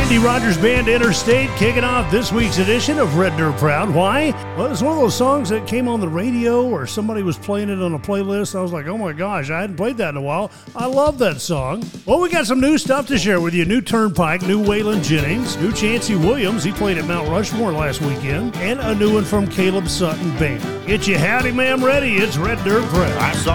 Randy Rogers Band Interstate kicking off this week's edition of Red Dirt Proud. Why? Well, it's one of those songs that came on the radio or somebody was playing it on a playlist. I was like, oh my gosh, I hadn't played that in a while. I love that song. Well, we got some new stuff to share with you. New Turnpike, new Waylon Jennings, new Chancey Williams. He played at Mount Rushmore last weekend. And a new one from Caleb Sutton Band. Get your howdy ma'am ready. It's Red Dirt Proud. I saw